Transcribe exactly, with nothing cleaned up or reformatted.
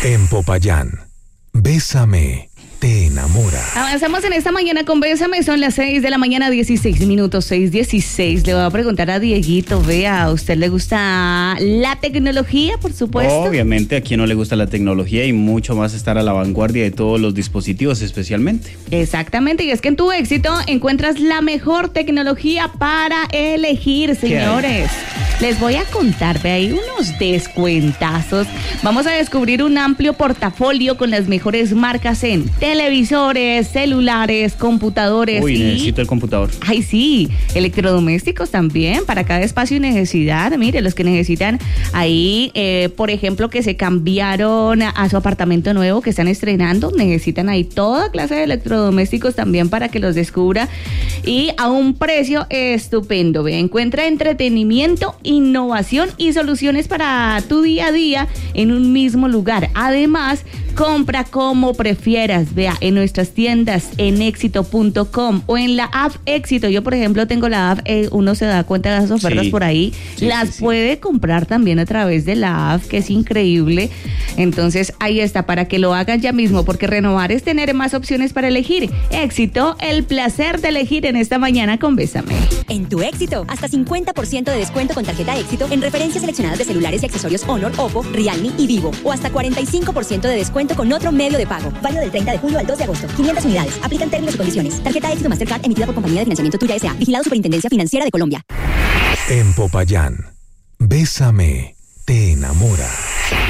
En Popayán, Bésame, te enamora. Avanzamos en esta mañana con Bésame, son las seis de la mañana, dieciséis minutos, seis dieciséis. Le voy a preguntar a Dieguito, vea, ¿a usted le gusta la tecnología, por supuesto? Obviamente, a quien no le gusta la tecnología y mucho más estar a la vanguardia de todos los dispositivos especialmente. Exactamente, y es que en Tu Éxito encuentras la mejor tecnología para elegir, señores. Les voy a contar, ve ahí unos descuentazos. Vamos a descubrir un amplio portafolio con las mejores marcas en televisores, celulares, computadores. Uy, y... necesito el computador. Ay, sí, electrodomésticos también, para cada espacio y necesidad. Mire, los que necesitan ahí, eh, por ejemplo, que se cambiaron a, a su apartamento nuevo, que están estrenando, necesitan ahí toda clase de electrodomésticos también para que los descubra. Y a un precio estupendo. Ve, encuentra entretenimiento, innovación y soluciones para tu día a día en un mismo lugar. Además, compra como prefieras, vea, en nuestras tiendas, en éxito punto com o en la app Éxito. Yo, por ejemplo, tengo la app, eh, uno se da cuenta de las ofertas sí, por ahí, sí, las sí, sí. puede comprar también a través de la app, que es increíble. Entonces, ahí está, para que lo hagan ya mismo, porque renovar es tener más opciones para elegir. Éxito, el placer de elegir en esta mañana con Bésame. En Tu Éxito, hasta cincuenta por ciento de descuento con tarjeta Éxito en referencias seleccionadas de celulares y accesorios Honor, Oppo, Realme y Vivo, o hasta cuarenta y cinco por ciento de descuento con otro medio de pago. Válido del treinta de julio al dos de agosto. quinientas unidades. Aplican términos y condiciones. Tarjeta Éxito Mastercard emitida por Compañía de Financiamiento Tuya S A. Vigilado Superintendencia Financiera de Colombia. En Popayán, Bésame, te enamora.